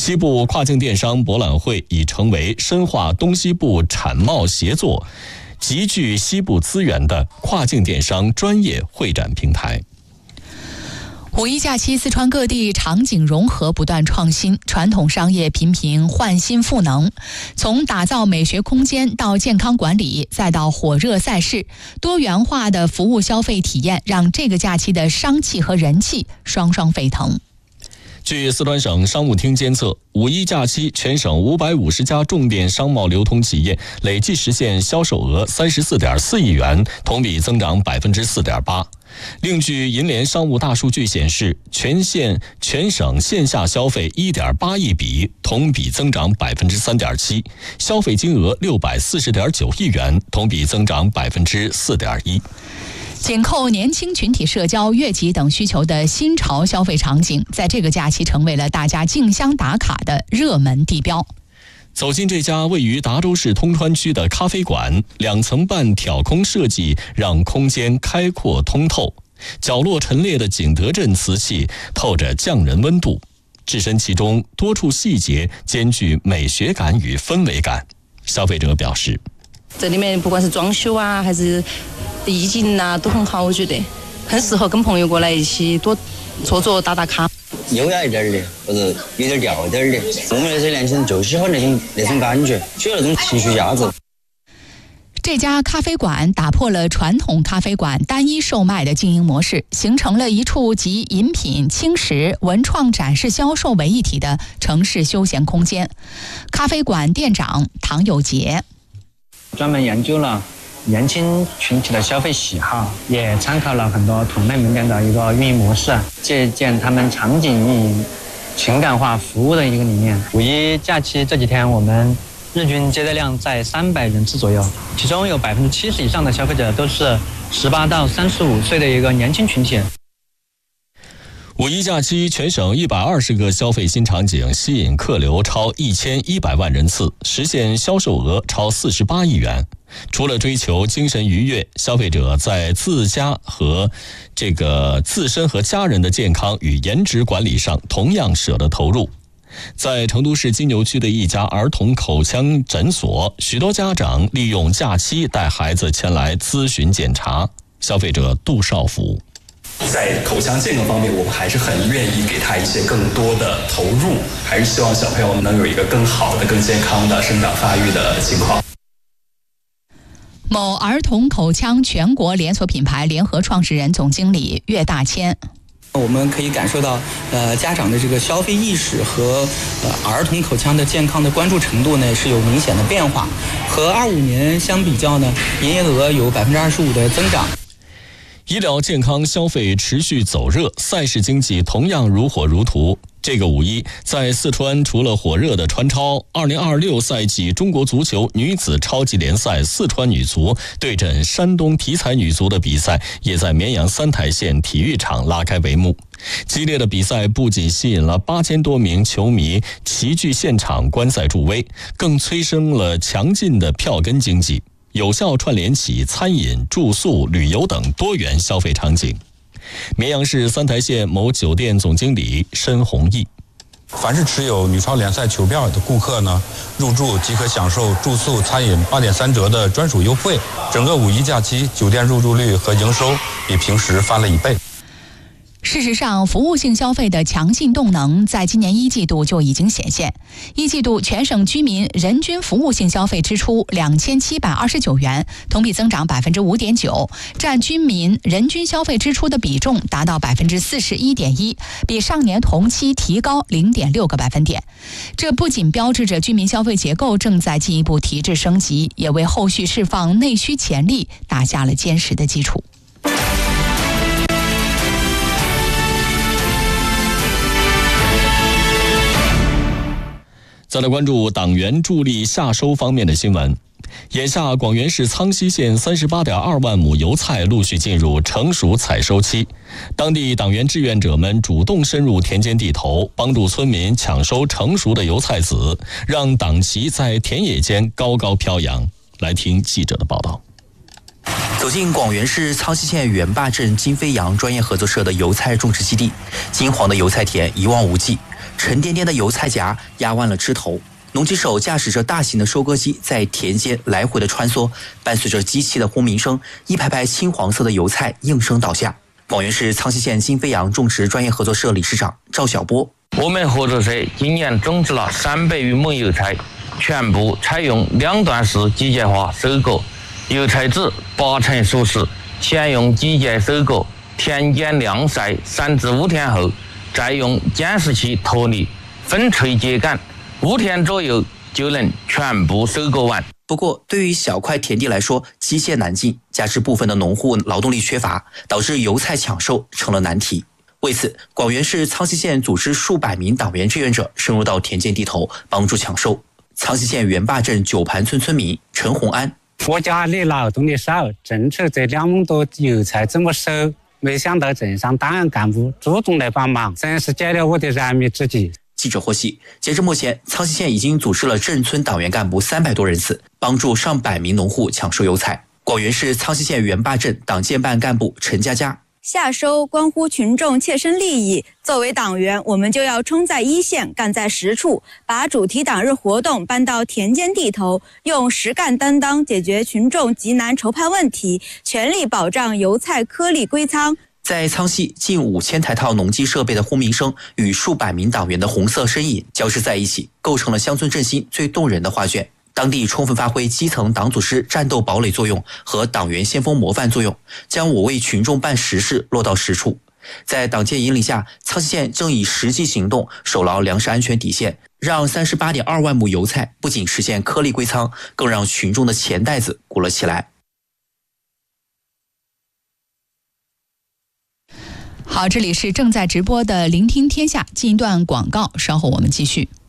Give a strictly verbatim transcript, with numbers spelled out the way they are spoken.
西部跨境电商博览会已成为深化东西部产贸协作、集聚西部资源的跨境电商专业会展平台。 五一假期，四川各地场景融合不断创新，传统商业频频换新赋能。从打造美学空间到健康管理，再到火热赛事，多元化的服务消费体验让这个假期的商气和人气双双沸腾。 据四川省商务厅监测，五一假期全省五百五十家重点商贸流通企业累计实现销售额三十四点四亿元，同比增长百分之四点八。另据银联商务大数据显示，全县全省线下消费一点八亿笔，同比增长百分之三点七，消费金额六百四十点九亿元，同比增长百分之四点一。 紧扣年轻群体社交、悦己等需求的新潮消费场景，在这个假期成为了大家竞相打卡的热门地标。 走进这家位于达州市通川区的咖啡馆，两层半挑空设计让空间开阔通透，角落陈列的景德镇瓷器透着匠人温度，置身其中，多处细节兼具美学感与氛围感。消费者表示， 这里面不管是装修啊还是意境啊都很好，我觉得很适合跟朋友过来一起多坐坐打打卡， 优雅一点的或者有点调点的，我们那些年轻人就喜欢那种那种感觉，就有那种情绪价值。 这家咖啡馆打破了传统咖啡馆单一售卖的经营模式，形成了一处集饮品、轻食、文创展示、销售为一体的城市休闲空间。咖啡馆店长唐有杰专门研究了年轻群体的消费喜好，也参考了很多同类门店的一个运营模式，借鉴他们场景运营、情感化服务的一个理念。五一假期这几天，我们日均接待量在三百人次左右，其中有百分之七十以上的消费者都是十八到三十五岁的一个年轻群体。 五一假期，全省一百二十个消费新场景吸引客流超一千一百万人次，实现销售额超四十八亿元。除了追求精神愉悦，消费者在自家和这个自身和家人的健康与颜值管理上同样舍得投入。在成都市金牛区的一家儿童口腔诊所，许多家长利用假期带孩子前来咨询检查。消费者杜少福， 在口腔健康方面，我们还是很愿意给他一些更多的投入，还是希望小朋友能有一个更好的、更健康的生长发育的情况。 某儿童口腔全国连锁品牌联合创始人总经理岳大千， 我们可以感受到，呃，家长的这个消费意识和呃儿童口腔的健康的关注程度呢是有明显的变化。和二五年相比较呢，营业额有百分之二十五的增长。 医疗健康消费持续走热，赛事经济同样如火如荼。这个五一，在四川除了火热的川超，二零二六赛季中国足球女子超级联赛四川女足对阵山东体彩女足的比赛，也在绵阳三台县体育场拉开帷幕。激烈的比赛不仅吸引了八千多名球迷齐聚现场观赛助威，更催生了强劲的票根经济，有效串联起餐饮、住宿、旅游等多元消费场景。绵阳市三台县某酒店总经理申宏毅， 凡是持有女超联赛球票的顾客呢，入住即可享受住宿、餐饮八点三折的专属优惠。整个五一假期，酒店入住率和营收比平时翻了一倍。 事实上，服务性消费的强劲动能在今年一季度就已经显现。一季度全省居民人均服务性消费支出两千七百二十九元，同比增长百分之五点九，占居民人均消费支出的比重达到百分之四十一点一，比上年同期提高零点六个百分点。这不仅标志着居民消费结构正在进一步提质升级，也为后续释放内需潜力打下了坚实的基础。 再来关注党员助力夏收方面的新闻。眼下，广元市苍溪县三十八点二万亩油菜陆续进入成熟采收期，当地党员志愿者们主动深入田间地头，帮助村民抢收成熟的油菜籽，让党旗在田野间高高飘扬。来听记者的报道。 走进广元市苍溪县远坝镇金飞扬专业合作社的油菜种植基地，金黄的油菜田一望无际， 沉甸甸的油菜荚压弯了枝头。农机手驾驶着大型的收割机在田间来回的穿梭，伴随着机器的轰鸣声，一排排青黄色的油菜应声倒下。广元市苍溪县金飞扬种植专业合作社理事长赵小波： 我们合作社今年种植了三百余亩油菜，全部采用两段式机械化收割，油菜籽八成熟时，先用机械收割，田间晾晒三至五天后，再用监视器脱粒，分垂秸秆，五天左右就能全部收割完。 不过，对于小块田地来说，机械难进，加之部分的农户劳动力缺乏，导致油菜抢售成了难题。为此，广元市苍溪县组织数百名党员志愿者深入到田间地头，帮助抢售。苍溪县元坝镇九盘村村民陈洪安： 我家里劳动力少，种出这两亩多油菜怎么收？没想到镇上党员干部主动来帮忙，真是解了我的燃眉之急。 记者获悉，截至目前，苍溪县已经组织了镇村党员干部三百多人次，帮助上百名农户抢收油菜。广元市苍溪县元坝镇党建办干部陈佳佳： 夏收关乎群众切身利益，作为党员，我们就要冲在一线，干在实处，把主题党日活动搬到田间地头，用实干担当解决群众急难愁盼问题，全力保障油菜颗粒归仓。 在苍溪，近五千台套农机设备的轰鸣声与数百名党员的红色身影交织在一起，构成了乡村振兴最动人的画卷。当地充分发挥基层党组织战斗堡垒作用和党员先锋模范作用，将我为群众办实事落到实处。在党建引领下，苍溪县正以实际行动守牢粮食安全底线，让 三十八点二万亩油菜不仅实现颗粒归仓，更让群众的钱袋子鼓了起来。 好，这里是正在直播的聆听天下，进一段广告，稍后我们继续。